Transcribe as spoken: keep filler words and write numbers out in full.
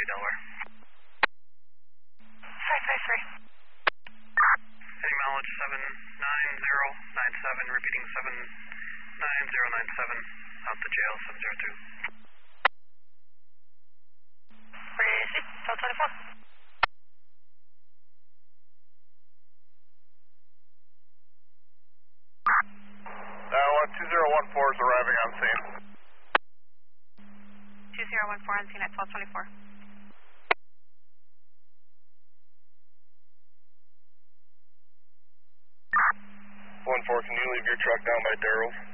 City, Delaware. five five three. Heading mileage seven nine zero nine seven, repeating seven nine zero nine seven, out to J L seven zero two. Receive, Delta twenty-four. Uh, two zero one four is arriving on scene. two zero one four on scene at twelve twenty-four. one four, can you leave your truck down by Darrell's?